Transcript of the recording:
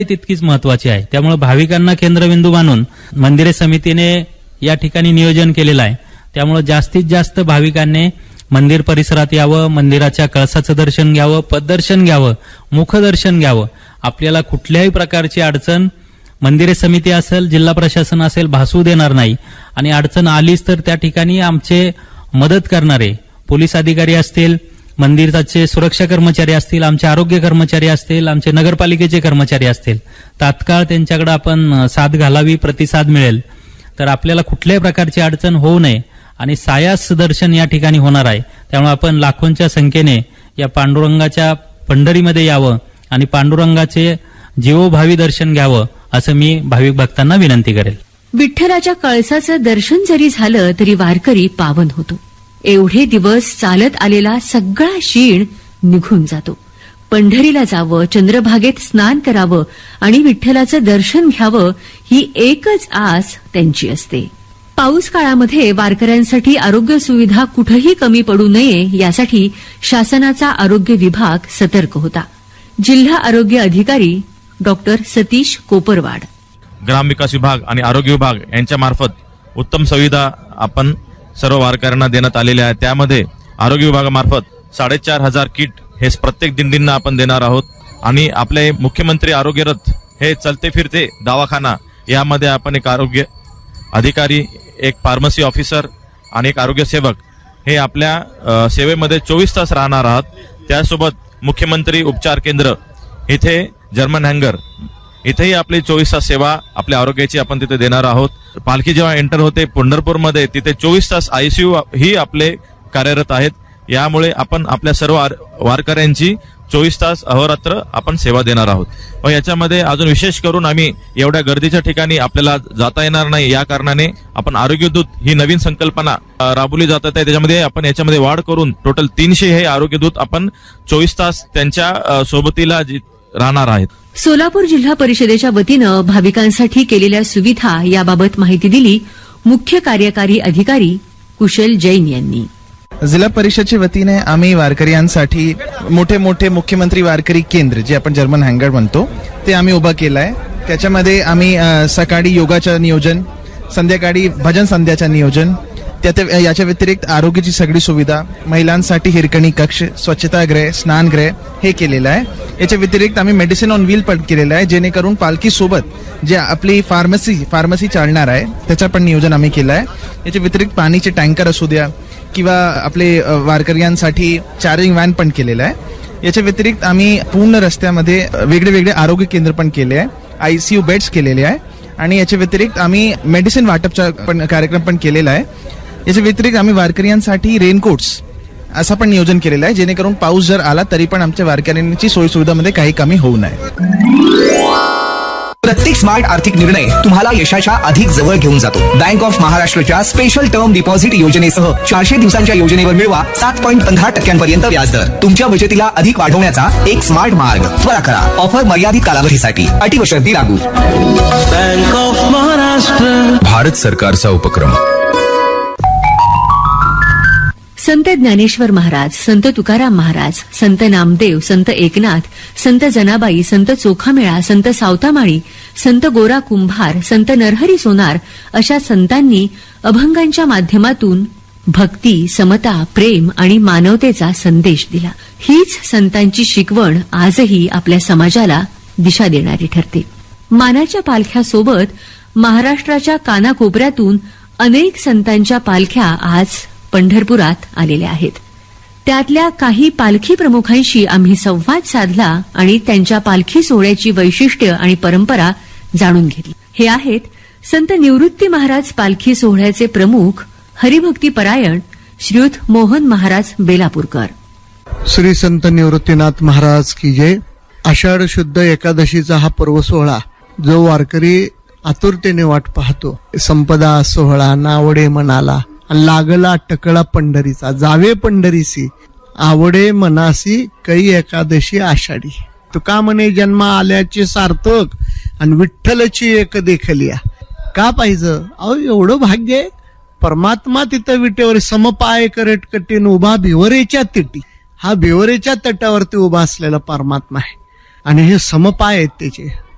तितकीच महत्वाची आहे. त्यामुळे भाविकांना केंद्रबिंदू मानून मंदिरे समितीने या ठिकाणी नियोजन केलेलं आहे. त्यामुळे जास्तीत जास्त भाविकांनी मंदिर परिसरात यावं, मंदिराच्या कळसाचं दर्शन घ्यावं, पददर्शन घ्यावं, मुखदर्शन घ्यावं. आपल्याला कुठल्याही प्रकारची अडचण मंदिरे समिती असेल, जिल्हा प्रशासन असेल, भासू देणार नाही. आणि अडचण आलीच तर त्या ठिकाणी आमचे मदत करणारे पोलीस अधिकारी असतील, मंदिराचे सुरक्षा कर्मचारी असतील, आमचे आरोग्य कर्मचारी असतील, आमचे नगरपालिकेचे कर्मचारी असतील, तात्काळ त्यांच्याकडे आपण साथ घालावी, प्रतिसाद मिळेल. तर आपल्याला कुठल्याही प्रकारची अडचण होऊ नये आणि सायास दर्शन या ठिकाणी होणार आहे. त्यामुळे आपण लाखोंच्या संख्येने या पांडुरंगाच्या पंढरीमध्ये यावं आणि पांडुरंगाचे जीवोभावी दर्शन घ्यावं असं मी भाविक भक्तांना विनंती करेल. विठ्ठलाच्या कळसाचं दर्शन जरी झालं तरी वारकरी पावन होतो. एवढे दिवस चालत आलेला सगळा शीण निघून जातो. पंढरीला जावं, चंद्रभागेत स्नान करावं आणि विठ्ठलाचं दर्शन घ्यावं ही एकच आस त्यांची असते. पाऊस काळामध्ये वारकऱ्यांसाठी आरोग्य सुविधा कुठेही कमी पडू नये यासाठी शासनाचा आरोग्य विभाग सतर्क होता. जिल्हा आरोग्य अधिकारी डॉक्टर सतीश कोपरवाड. ग्रामविकास विभाग आणि आरोग्य विभाग यांच्या मार्फत उत्तम सुविधा आपण सर्व वारकऱ्यांना देण्यात आलेल्या आहे. त्यामध्ये आरोग्य विभागामार्फत 4,500 किट हे प्रत्येक दिंडींना आपण देणार आहोत. आणि आपले मुख्यमंत्री आरोग्य रथ हे चलते फिरते दवाखाना यामध्ये आपण एक आरोग्य अधिकारी, एक फार्मसी ऑफिसर आणि एक आरोग्य सेवक हे आपल्या सेवेमध्ये 24 तास राहणार आहात. त्यासोबत मुख्यमंत्री उपचार केंद्र इथे जर्मन हँगर इथेही आपली 24 तास सेवा आपल्या आरोग्याची आपण तिथे देणार आहोत. पालखी जेव्हा एंटर होते पंढरपूरमध्ये तिथे 24 तास आयसीयू ही आपले कार्यरत आहेत. यामुळे आपण आपल्या सर्व वारकऱ्यांची 24 तास अहोरात्र आपण सेवा देणार आहोत. व याच्यामध्ये अजून विशेष करून आम्ही एवढ्या गर्दीच्या ठिकाणी आपल्याला जाता येणार नाही, या कारणाने आपण आरोग्य दूत ही नवीन संकल्पना राबवली जात आहे. त्याच्यामध्ये आपण याच्यामध्ये वाढ करून टोटल 300 हे आरोग्य दूत आपण 24 तास त्यांच्या सोबतीला राहणार आहेत. सोलापूर जिल्हा परिषदेच्या वतीनं भाविकांसाठी केलेल्या सुविधा याबाबत माहिती दिली मुख्य कार्यकारी अधिकारी कुशल जैन यांनी. जिल्हा परिषदेच्या वतीने आम्ही वारकऱ्यांसाठी मोठे मोठे मुख्यमंत्री वारकरी केंद्र जे आपण जर्मन हँगर म्हणतो ते आम्ही उभा केलं आहे. त्याच्यामध्ये आम्ही सकाळी योगाचं नियोजन, संध्याकाळी भजन संध्याचं नियोजन, याच्या व्यतिरिक्त आरोग्याची सगळी सुविधा, महिलांसाठी हिरकणी कक्ष, स्वच्छतागृह, स्नानगृह हे केलेलं आहे. याच्या व्यतिरिक्त आम्ही मेडिसिन ऑन व्हील पण केलेलं आहे, जेणेकरून पालखी सोबत जे आपली फार्मसी चालणार आहे त्याचं पण नियोजन आम्ही केलं आहे. याच्या व्यतिरिक्त पाणीचे टँकर असू द्या किंवा आपले वारकऱ्यांसाठी चार्जिंग व्हॅन पण केलेलं आहे. याच्या व्यतिरिक्त आम्ही पूर्ण रस्त्यामध्ये वेगळे वेगळे आरोग्य केंद्र पण केले आहे, आयसीयू बेड्स केलेले आहे. आणि याच्या व्यतिरिक्त आम्ही मेडिसिन वाटपचा पण कार्यक्रम पण केलेला आहे. याच्या व्यतिरिक्त आम्ही वारकऱ्यांसाठी रेनकोट्स असं पण नियोजन केलेलं आहे, जेणेकरून पाऊस जर आला तरी पण आमच्या वारकऱ्यांची सोयी सुविधामध्ये काही कमी होऊ नये. प्रत्येक स्मार्ट आर्थिक निर्णय तुम्हाला यशाच्या अधिक जवळ घेऊन जातो. बँक ऑफ महाराष्ट्रच्या स्पेशल टर्म डिपॉझिट योजनेसह 400 दिवसांच्या योजनेवर मिळवा 7.15% व्याजदर. तुमच्या बचतीला अधिक वाढवण्याचा एक स्मार्ट मार्ग. त्वरा करा. ऑफर मर्यादित कालावधीसाठी. अटी व शर्ती लागू. बँक ऑफ महाराष्ट्र भारत सरकारचा उपक्रम. संत ज्ञानेश्वर महाराज, संत तुकाराम महाराज, संत नामदेव, संत एकनाथ, संत जनाबाई, संत चोखामेळा, संत सावतामाळी, संत गोरा कुंभार, संत नरहरी सोनार अशा संतांनी अभंगांच्या माध्यमातून भक्ती, समता, प्रेम आणि मानवतेचा संदेश दिला. हीच संतांची शिकवण आजही आपल्या समाजाला दिशा देणारी ठरते. मानाच्या पालख्यासोबत महाराष्ट्राच्या कानाकोपऱ्यातून अनेक संतांच्या पालख्या आज पंढरपुरात आलेल्या आहेत. त्यातल्या काही पालखी प्रमुखांशी आम्ही संवाद साधला आणि त्यांच्या पालखी सोहळ्याची वैशिष्ट्य आणि परंपरा जाणून घेतली. हे आहेत संत निवृत्ती महाराज पालखी सोहळ्याचे प्रमुख हरिभक्तीपरायण श्रीयुत मोहन महाराज बेलापूरकर. श्री संत निवृत्तीनाथ महाराज की जय. आषाढ शुद्ध एकादशीचा हा पर्व सोहळा जो वारकरी आतुरतेने वाट पाहतो. संपदा सोहळा नावडे मनाला, लागला टकळा पंढरीचा, जावे पंढरीसी आवडे मनासी कै एकादशी आषाढी. तुका म्हणे जन्म आल्याचे सार्थक आणि विठ्ठलची एक देखलिया. का पाहिजे अहो एवढं भाग्य. परमात्मा तिथं विटेवर समपाय करट कटीन उभा भिवरेच्या तिटी. हा भिवरेच्या तटावरती उभा असलेला परमात्मा आहे आणि हे समपाय आहेत त्याचे.